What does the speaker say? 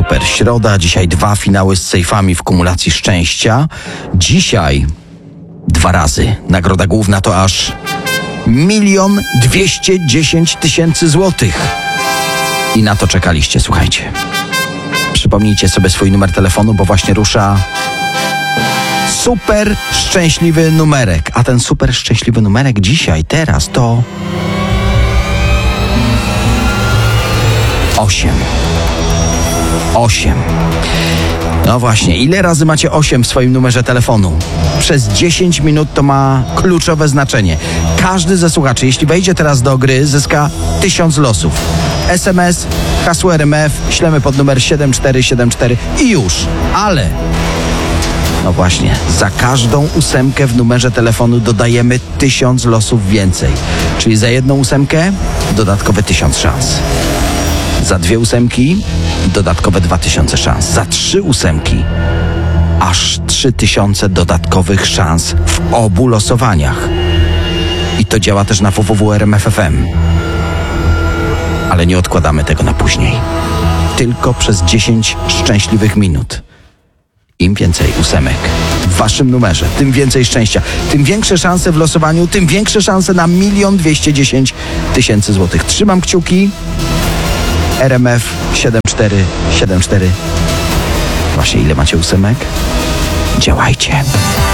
super środa. Dzisiaj 2 finały z sejfami w kumulacji szczęścia. Dzisiaj 2 razy. Nagroda główna to aż 1 210 000 złotych. I na to czekaliście, słuchajcie. Przypomnijcie sobie swój numer telefonu, bo właśnie rusza super szczęśliwy numerek. A ten super szczęśliwy numerek dzisiaj, teraz to 8. 8. No właśnie, ile razy macie 8 w swoim numerze telefonu? Przez 10 minut to ma kluczowe znaczenie. Każdy ze słuchaczy, jeśli wejdzie teraz do gry, zyska 1000 losów. SMS, hasło RMF, ślemy pod numer 7474 i już. Ale no właśnie, za każdą 8 w numerze telefonu dodajemy 1000 losów więcej. Czyli za jedną 8 dodatkowe 1000 szans. Za 2 8 dodatkowe 2000 szans. Za 3 8 aż 3000 dodatkowych szans w obu losowaniach. I to działa też na www.rmf.fm. Ale nie odkładamy tego na później. Tylko przez 10 szczęśliwych minut. Im więcej 8 w waszym numerze, tym więcej szczęścia, tym większe szanse w losowaniu, tym większe szanse na 1 210 000 złotych. Trzymam kciuki. RMF 7474. Właśnie ile macie 8? Działajcie.